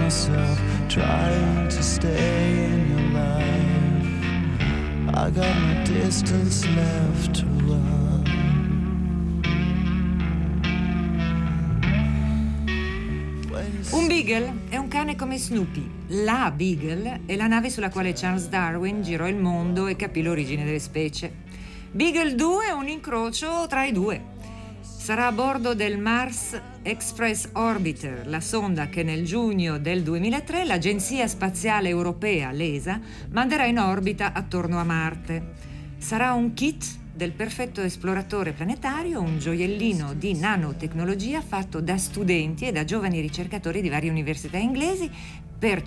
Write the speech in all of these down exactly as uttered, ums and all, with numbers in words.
myself trying to stay in your life. I got no distance left to run. Un Beagle è un cane come Snoopy. La Beagle è la nave sulla quale Charles Darwin girò il mondo e capì l'origine delle specie. Beagle due è un incrocio tra i due. Sarà a bordo del Mars Express Orbiter, la sonda che nel giugno del duemilatré l'Agenzia Spaziale Europea, l'E S A, manderà in orbita attorno a Marte. Sarà un kit del perfetto esploratore planetario, un gioiellino di nanotecnologia fatto da studenti e da giovani ricercatori di varie università inglesi. Per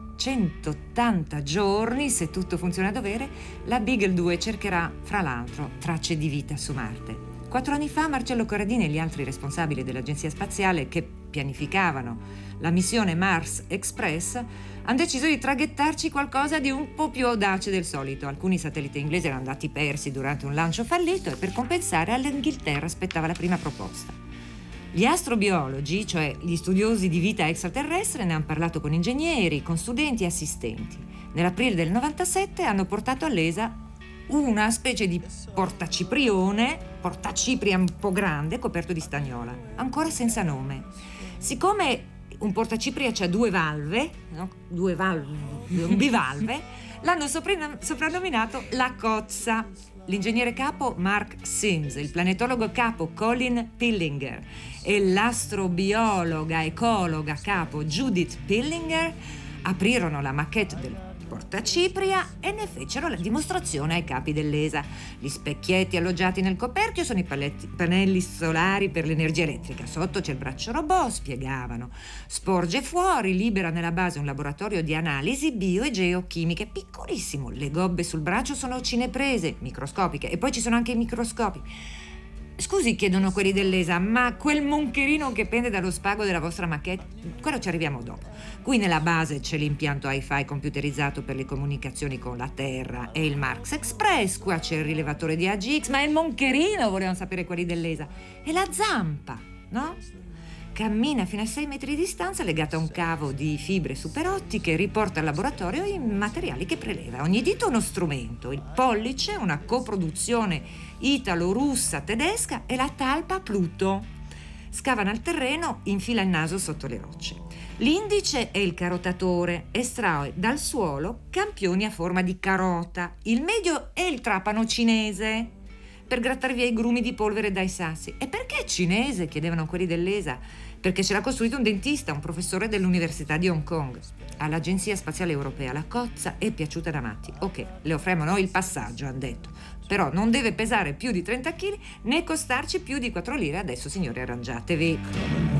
centottanta giorni, se tutto funziona a dovere, la Beagle due cercherà, fra l'altro, tracce di vita su Marte. Quattro anni fa Marcello Corradini e gli altri responsabili dell'Agenzia Spaziale che pianificavano la missione Mars Express hanno deciso di traghettarci qualcosa di un po' più audace del solito. Alcuni satelliti inglesi erano andati persi durante un lancio fallito e per compensare all'Inghilterra aspettava la prima proposta. Gli astrobiologi, cioè gli studiosi di vita extraterrestre, ne hanno parlato con ingegneri, con studenti e assistenti. Nell'aprile del novantasette hanno portato all'E S A una specie di portaciprione, portacipria un po' grande, coperto di stagnola, ancora senza nome. Siccome un portacipria c'ha due valve, no? due valve, un bivalve, l'hanno soprannominato la cozza. L'ingegnere capo Mark Sims, il planetologo capo Colin Pillinger e l'astrobiologa ecologa capo Judith Pillinger aprirono la maquette del portacipria e ne fecero la dimostrazione ai capi dell'E S A. Gli specchietti alloggiati nel coperchio sono i paletti, pannelli solari per l'energia elettrica. Sotto c'è il braccio robot, spiegavano. Sporge fuori, libera nella base un laboratorio di analisi bio e geochimiche piccolissimo. Le gobbe sul braccio sono cineprese, microscopiche, e poi ci sono anche i microscopi. Scusi, chiedono quelli dell'E S A, ma quel moncherino che pende dallo spago della vostra maquette, quello ci arriviamo dopo. Qui nella base c'è l'impianto hi-fi computerizzato per le comunicazioni con la Terra e il Mars Express, qua c'è il rilevatore di A G X, ma il moncherino, volevano sapere quelli dell'E S A, e la zampa, no? Cammina fino a sei metri di distanza legata a un cavo di fibre superottiche, riporta al laboratorio i materiali che preleva. Ogni dito uno strumento, il pollice una coproduzione italo-russa tedesca e la talpa Pluto. Scava nel terreno, infila il naso sotto le rocce. L'indice è il carotatore, estrae dal suolo campioni a forma di carota. Il medio è il trapano cinese, per grattare via i grumi di polvere dai sassi. E perché cinese? Chiedevano quelli dell'E S A. Perché ce l'ha costruito un dentista, un professore dell'Università di Hong Kong. All'Agenzia Spaziale Europea la cozza è piaciuta da matti. Ok, le offriamo noi il passaggio, hanno detto. Però non deve pesare più di trenta chili né costarci più di quattro lire. Adesso, signori, arrangiatevi.